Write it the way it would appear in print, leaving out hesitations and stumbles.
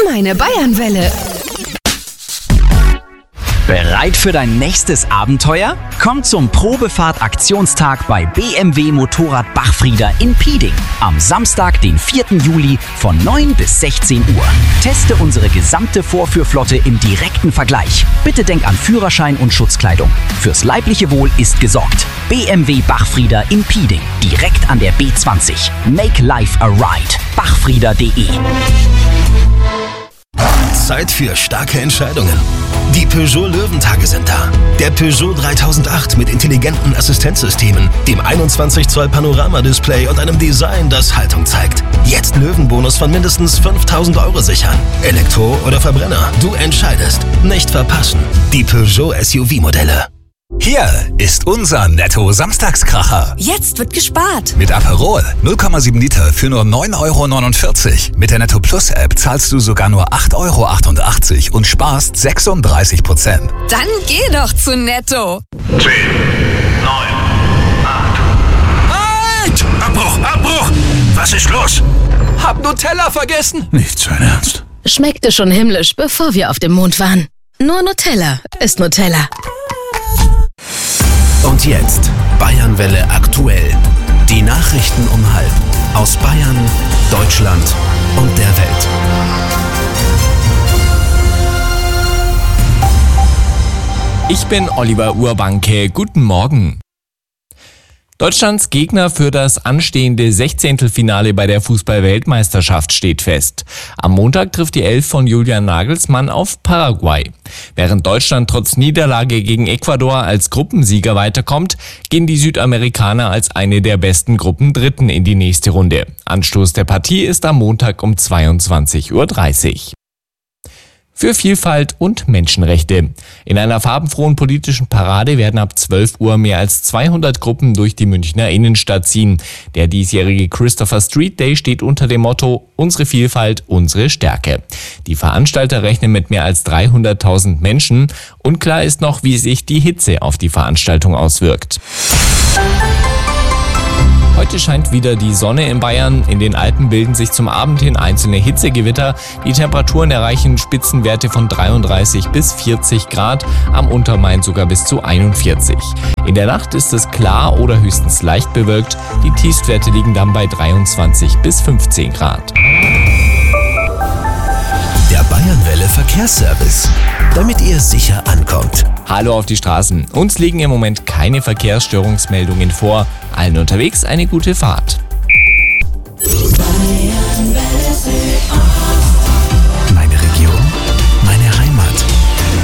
Meine Bayernwelle. Bereit für dein nächstes Abenteuer? Komm zum Probefahrt-Aktionstag bei BMW Motorrad Bachfrieder in Pieding. Am Samstag, den 4. Juli von 9 bis 16 Uhr. Teste unsere gesamte Vorführflotte im direkten Vergleich. Bitte denk an Führerschein und Schutzkleidung. Fürs leibliche Wohl ist gesorgt. BMW Bachfrieder in Pieding. Direkt an der B20. Make life a ride. Bachfrieder.de. Zeit für starke Entscheidungen. Die Peugeot Löwentage sind da. Der Peugeot 3008 mit intelligenten Assistenzsystemen, dem 21 Zoll Panoramadisplay und einem Design, das Haltung zeigt. Jetzt Löwenbonus von mindestens 5.000 € sichern. Elektro oder Verbrenner, du entscheidest. Nicht verpassen. Die Peugeot SUV-Modelle. Hier ist unser Netto-Samstagskracher. Jetzt wird gespart. Mit Aperol 0,7 Liter für nur 9,49 €. Mit der Netto Plus App zahlst du sogar nur 8,88 € und sparst 36%. Dann geh doch zu Netto. 10, 9, 8. Halt! Abbruch! Was ist los? Hab Nutella vergessen. Nicht sein Ernst. Schmeckte schon himmlisch, bevor wir auf dem Mond waren. Nur Nutella ist Nutella. Und jetzt Bayernwelle aktuell. Die Nachrichten um 12:30 aus Bayern, Deutschland und der Welt. Ich bin Oliver Urbanke. Guten Morgen. Deutschlands Gegner für das anstehende 16. Finale bei der Fußball-Weltmeisterschaft steht fest. Am Montag trifft die Elf von Julian Nagelsmann auf Paraguay. Während Deutschland trotz Niederlage gegen Ecuador als Gruppensieger weiterkommt, gehen die Südamerikaner als eine der besten Gruppendritten in die nächste Runde. Anstoß der Partie ist am Montag um 22:30 Uhr. Für Vielfalt und Menschenrechte. In einer farbenfrohen politischen Parade werden ab 12 Uhr mehr als 200 Gruppen durch die Münchner Innenstadt ziehen. Der diesjährige Christopher Street Day steht unter dem Motto Unsere Vielfalt, unsere Stärke. Die Veranstalter rechnen mit mehr als 300.000 Menschen. Unklar ist noch, wie sich die Hitze auf die Veranstaltung auswirkt. Heute scheint wieder die Sonne in Bayern. In den Alpen bilden sich zum Abend hin einzelne Hitzegewitter. Die Temperaturen erreichen Spitzenwerte von 33 bis 40 Grad, am Untermain sogar bis zu 41. In der Nacht ist es klar oder höchstens leicht bewölkt. Die Tiefstwerte liegen dann bei 23 bis 15 Grad. Der Bayernwelle Verkehrsservice, damit ihr sicher ankommt. Hallo auf die Straßen. Uns liegen im Moment keine Verkehrsstörungsmeldungen vor. Allen unterwegs eine gute Fahrt.